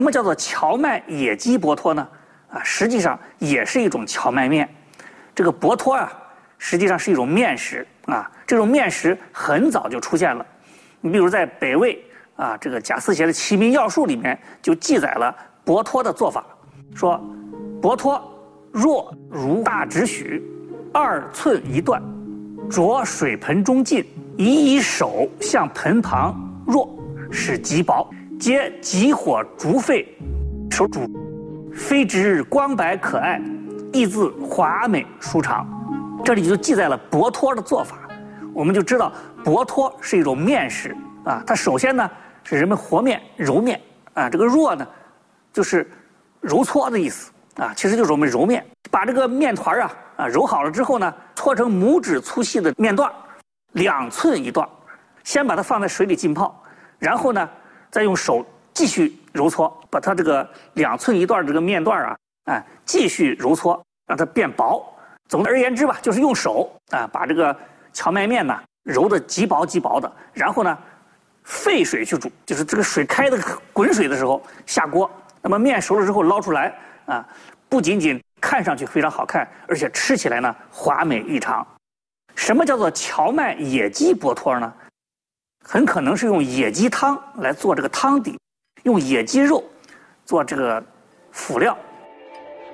什么叫做荞麦野鸡薄托呢？实际上也是一种荞麦面。这个薄托实际上是一种面食这种面食很早就出现了。你比如在北魏这个贾思勰的《齐民要术》里面就记载了薄托的做法，说薄托若如大指许，2寸1段，着水盆中浸，以手向盆旁若，使极薄，皆急火煮沸，手煮，非之光白可爱，亦自华美舒长。这里就记载了薄托的做法，我们就知道薄托是一种面食它首先呢是人们和面揉面这个若呢就是揉搓的意思其实就是我们揉面，把这个面团揉好了之后呢，搓成拇指粗细的面段，2寸1段，先把它放在水里浸泡，然后呢再用手继续揉搓，把它这个2寸1段这个面段继续揉搓，让它变薄。总而言之吧，就是用手把这个荞麦面呢揉得极薄极薄的，然后呢沸水去煮，就是这个水开的滚水的时候下锅，那么面熟了之后捞出来不仅仅看上去非常好看，而且吃起来呢华美异常。什么叫做荞麦野鸡薄托呢？很可能是用野鸡汤来做这个汤底，用野鸡肉做这个辅料